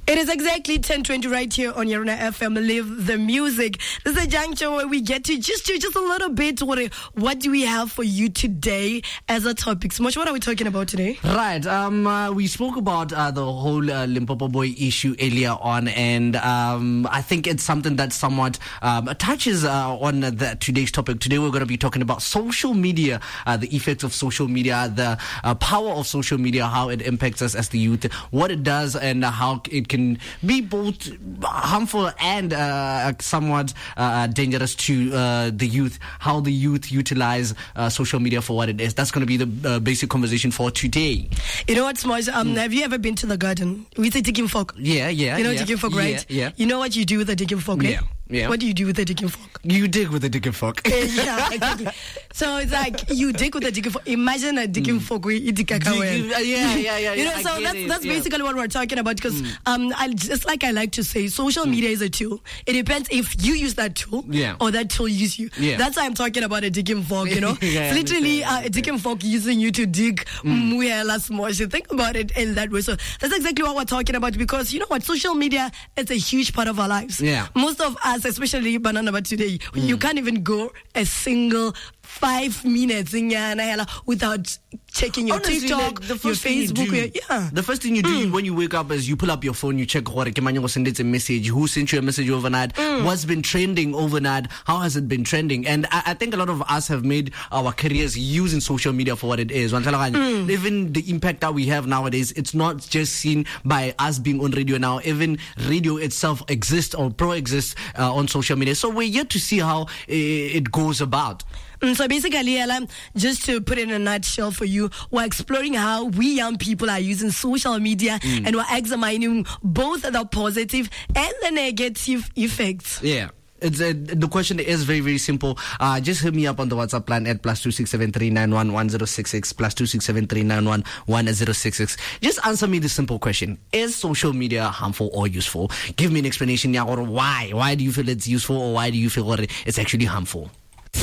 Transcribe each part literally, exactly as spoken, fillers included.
It is exactly ten twenty right here on Yarona F M. Live the music. This is a juncture where we get to just do just a little bit. What, what do we have for you today as a topic? So much. What are we talking about today? Right. Um. Uh, we spoke about uh, the whole uh, Limpopo boy issue earlier on, and um, I think it's something that somewhat um, touches uh, on the, today's topic. Today we're going to be talking about social media, uh, the effects of social media, the uh, power of social media, how it impacts us as the youth, what it does, and uh, how it can be both harmful and uh, somewhat uh, dangerous to uh, the youth, how the youth utilize uh, social media for what it is. That's going to be the uh, basic conversation for today. You know what, Smosh? Um, mm. Have you ever been to the garden? We say digging fork. Yeah, yeah. You know yeah, digging fork, right? Yeah, yeah. You know what you do with a digging fork, right? Yeah. Yeah. What do you do with a digging fork? You dig with a digging fork. uh, yeah, exactly. So it's like you dig with a digging fork. Imagine a digging mm. fork where you dig cacao. Yeah, yeah, yeah, yeah. You know, I so that's it. that's yeah. basically what we're talking about. Because mm. um, I just like I like to say, social mm. media is a tool. It depends if you use that tool, yeah. or that tool uses you. Yeah. That's why I'm talking about a digging fork. You know, yeah, it's literally uh, a digging fork using you to dig. Mm. Mm. Think about it in that way. So that's exactly what we're talking about. Because you know what, social media is a huge part of our lives. Yeah. Most of us, especially Banana, but today. Mm. You can't even go a single five minutes in Yana without checking your Honestly, TikTok, like, the first your Facebook. Thing you do, your, yeah. The first thing you do mm. when you wake up is you pull up your phone, you check what send it a message, who sent you a message overnight, mm. what's been trending overnight, how has it been trending. And I, I think a lot of us have made our careers using social media for what it is. Mm. Even the impact that we have nowadays, it's not just seen by us being on radio now. Even radio itself exists or pro-exists uh, on social media. So we're yet to see how it goes about. Mm, so basically, Ella, just to put it in a nutshell for you, we're exploring how we young people are using social media mm. and we're examining both the positive and the negative effects. Yeah. It's uh, the question is very, very simple. Uh, just hit me up on the WhatsApp line at plus two six seven three nine one one zero six six, plus two six seven three nine one one zero six six. Just answer me this simple question: is social media harmful or useful? Give me an explanation. Yeah, or why? Why do you feel it's useful, or why do you feel it's actually harmful?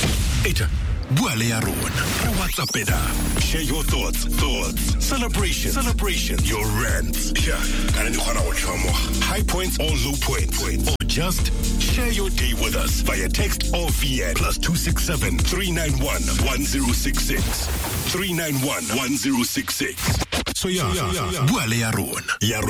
Eta, buale ya rona. WhatsApp eda. Share your thoughts, thoughts, celebration, celebration, your rants. Yeah, kana ni khona go tshwamo. High points or low points, or just share your day with us via text or V N plus two six seven three nine one one zero six six three nine one one zero six six. So yeah, buale ya rona.